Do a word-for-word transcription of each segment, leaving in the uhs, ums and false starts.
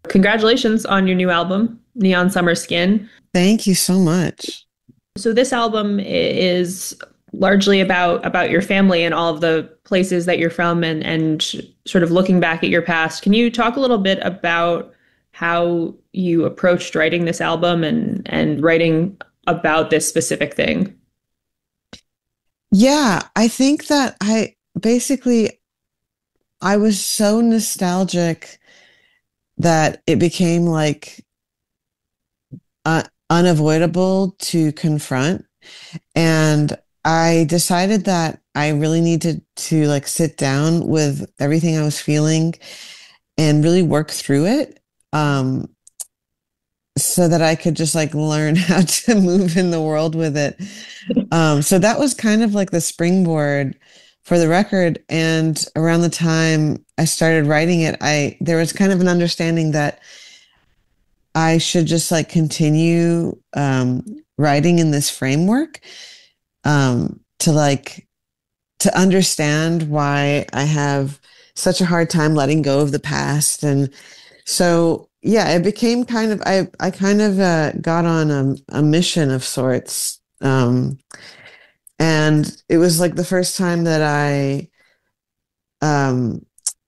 Congratulations on your new album, Neon Summer Skin. Thank you so much. So this album is largely about about your family and all of the places that you're from and and sort of looking back at your past. Can you talk a little bit about how you approached writing this album and and writing about this specific thing? Yeah, I think that I basically I was so nostalgic that it became like uh, unavoidable to confront. And I decided that I really needed to like sit down with everything I was feeling and really work through it. Um, so that I could just like learn how to move in the world with it. Um, so that was kind of like the springboard for the record. And around the time I started writing it, I there was kind of an understanding that I should just like continue um, writing in this framework um, to like to understand why I have such a hard time letting go of the past. And so, yeah, it became kind of, I, I kind of uh, got on a, a mission of sorts. Um, and it was like the first time that I, um,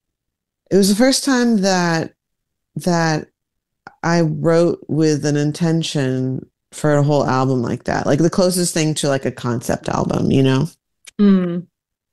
it was the first time that, that I wrote with an intention for a whole album like that. Like the closest thing to like a concept album, you know? Mm.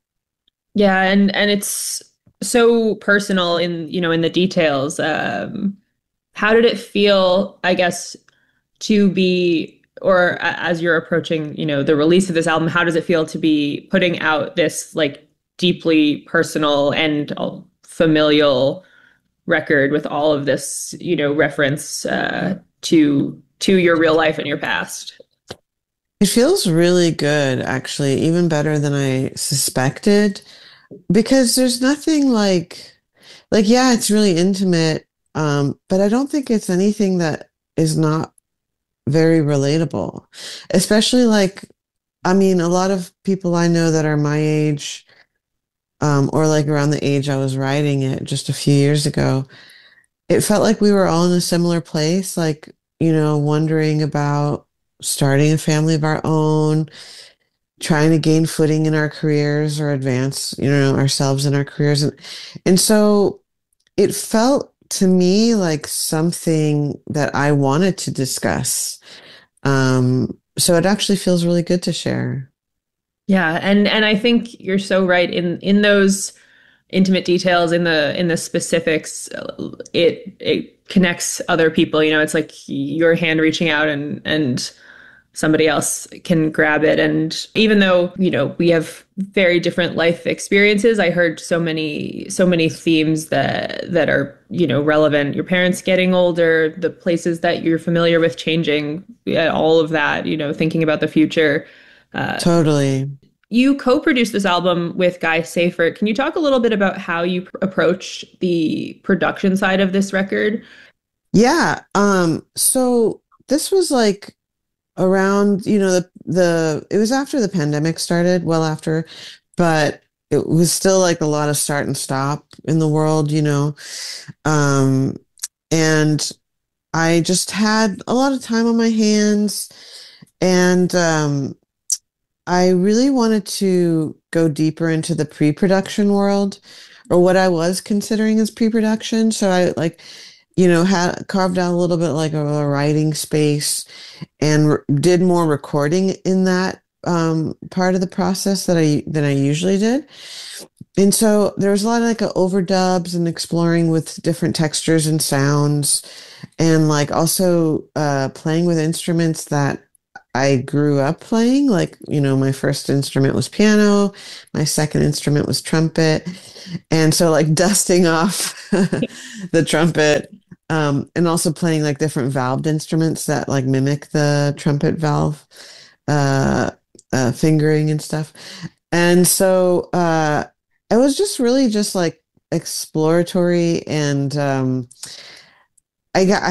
Yeah, and and it's so personal in, you know, in the details. Um, how did it feel, I guess, to be, or a- as you're approaching, you know, the release of this album, how does it feel to be putting out this like deeply personal and uh, familial record with all of this, you know, reference uh, to to your real life and your past? It feels really good, actually, even better than I suspected, because there's nothing like, like, yeah, it's really intimate, um, but I don't think it's anything that is not very relatable, especially like, I mean, a lot of people I know that are my age, um, or like around the age I was writing it just a few years ago, it felt like we were all in a similar place, like, you know, wondering about starting a family of our own, trying to gain footing in our careers or advance, you know, ourselves in our careers. And, and so it felt to me like something that I wanted to discuss. Um, so it actually feels really good to share. Yeah, and and I think you're so right in in those intimate details, in the in the specifics. uh, It it connects other people. You know, it's like your hand reaching out and and somebody else can grab it. And even though, you know, we have very different life experiences, I heard so many so many themes that that are, you know, relevant. Your parents getting older, the places that you're familiar with changing, yeah, all of that, you know, thinking about the future. Uh, Totally. you co-produced this album with Guy Seifert. Can you talk a little bit about how you pr- approach the production side of this record? Yeah. Um, so this was like around, you know, the the it was after the pandemic started, well after, but it was still like a lot of start and stop in the world, you know. Um, and I just had a lot of time on my hands, and um, I really wanted to go deeper into the pre-production world, or what I was considering as pre-production. So I like, you know, had carved out a little bit like a, a writing space and r- did more recording in that um, part of the process that I than I usually did. And so there was a lot of like a overdubs and exploring with different textures and sounds, and like also uh, playing with instruments that I grew up playing. Like, you know, my first instrument was piano, my second instrument was trumpet. And so, like, dusting off the trumpet, um, and also playing like different valved instruments that like mimic the trumpet valve uh, uh, fingering and stuff. And so, uh, it was just really just like exploratory, and um, I got